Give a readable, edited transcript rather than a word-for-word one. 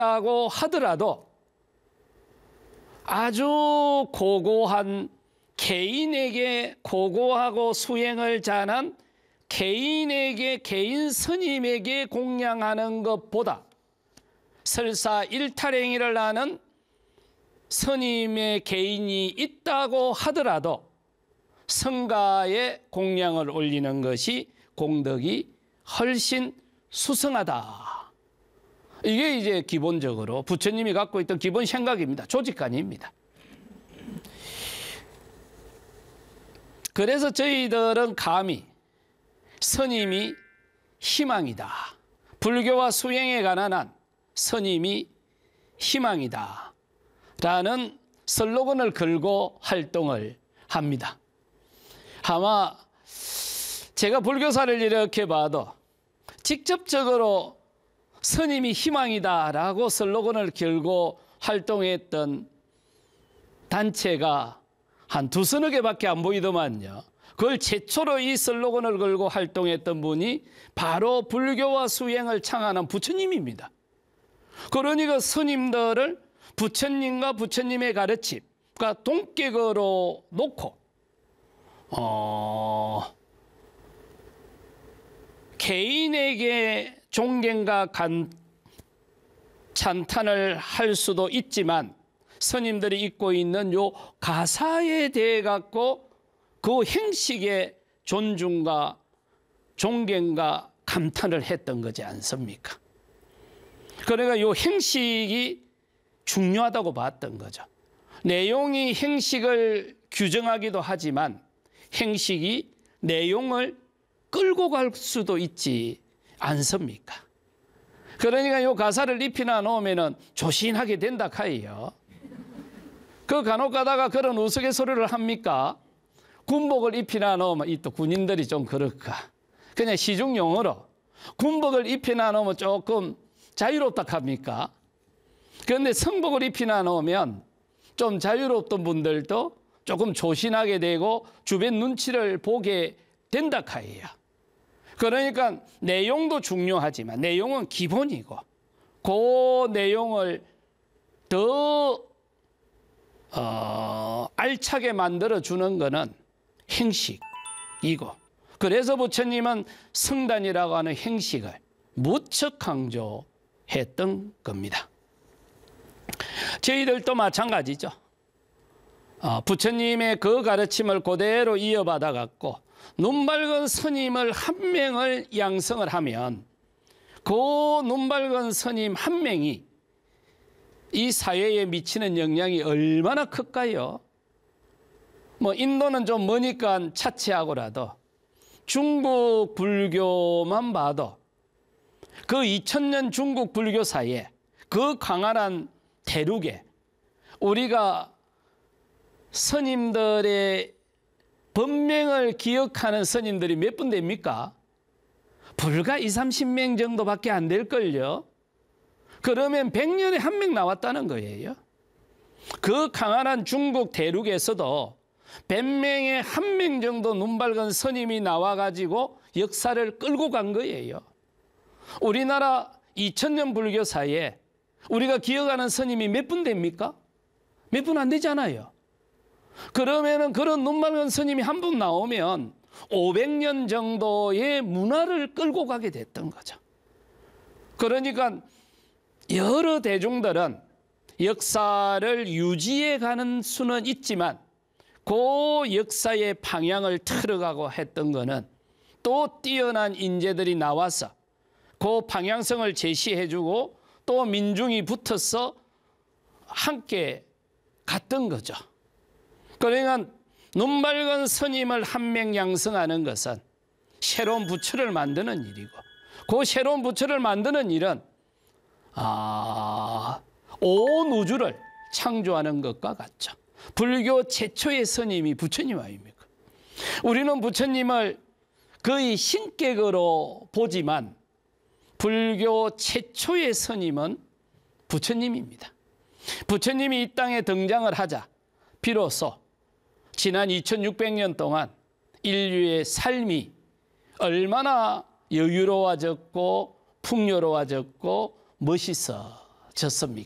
라고 하더라도 아주 고고한 개인에게 고고하고 수행을 잘한 개인에게 개인 스님에게 공양하는 것보다 설사 일탈행위를 하는 스님의 개인이 있다고 하더라도 성가에 공양을 올리는 것이 공덕이 훨씬 수승하다. 이게 이제 기본적으로 부처님이 갖고 있던 기본 생각입니다. 조직관입니다. 그래서 저희들은 감히 스님이 희망이다. 불교와 수행에 관한 한 스님이 희망이다. 라는 슬로건을 걸고 활동을 합니다. 아마 제가 불교사를 이렇게 봐도 직접적으로 스님이 희망이다라고 슬로건을 걸고 활동했던 단체가 한 두서너 개밖에 안 보이더만요. 그걸 최초로 이 슬로건을 걸고 활동했던 분이 바로 불교와 수행을 창안한 부처님입니다. 그러니까 스님들을 부처님과 부처님의 가르침과 동격으로 놓고 개인에게 존경과 찬탄을 할 수도 있지만 스님들이 입고 있는 요 가사에 대해 갖고 그 행식에 존중과 존경과 감탄을 했던 거지 않습니까? 그러니까 요 행식이 중요하다고 봤던 거죠. 내용이 행식을 규정하기도 하지만 행식이 내용을 끌고 갈 수도 있지 않습니까? 그러니까 요 가사를 입히나 놓으면은 조신하게 된다 카이요. 그 간혹 가다가 그런 우스갯소리를 합니까? 군복을 입히나 놓으면 이 또 군인들이 좀 그럴까. 그냥 시중 용어로 군복을 입히나 놓으면 조금 자유롭다 합니까? 그런데 성복을 입히나 놓으면 좀 자유롭던 분들도 조금 조신하게 되고 주변 눈치를 보게 된다 카이요. 그러니까 내용도 중요하지만 내용은 기본이고 그 내용을 더 알차게 만들어주는 것은 행식이고 그래서 부처님은 성단이라고 하는 행식을 무척 강조했던 겁니다. 저희들도 마찬가지죠. 부처님의 그 가르침을 그대로 이어받아 갖고 눈 밝은 스님을 한 명을 양성을 하면 그 눈 밝은 스님 한 명이 이 사회에 미치는 영향이 얼마나 클까요? 뭐 인도는 좀 머니까 차치하고라도 중국 불교만 봐도 그 2000년 중국 불교사에 그 강한 대륙에 우리가 스님들의 법명을 기억하는 스님들이 몇 분 됩니까? 불과 20-30명 정도밖에 안 될걸요. 그러면 100년에 한 명 나왔다는 거예요. 그 강한 중국 대륙에서도 100명에 한 명 정도 눈 밝은 스님이 나와가지고 역사를 끌고 간 거예요. 우리나라 2000년 불교사에 우리가 기억하는 스님이 몇 분 됩니까? 몇 분 안 되잖아요. 그러면은 그런 눈 밝은 스님이 한 분 나오면 500년 정도의 문화를 끌고 가게 됐던 거죠. 그러니까 여러 대중들은 역사를 유지해 가는 수는 있지만 그 역사의 방향을 틀어가고 했던 거는 또 뛰어난 인재들이 나와서 그 방향성을 제시해주고 또 민중이 붙어서 함께 갔던 거죠. 그러니까 눈 밝은 스님을 한 명 양성하는 것은 새로운 부처를 만드는 일이고 그 새로운 부처를 만드는 일은 온 우주를 창조하는 것과 같죠. 불교 최초의 스님이 부처님 아닙니까? 우리는 부처님을 거의 신격으로 보지만 불교 최초의 스님은 부처님입니다. 부처님이 이 땅에 등장을 하자 비로소 지난 2600년 동안 인류의 삶이 얼마나 여유로워졌고 풍요로워졌고 멋있어졌습니까? 졌습니까?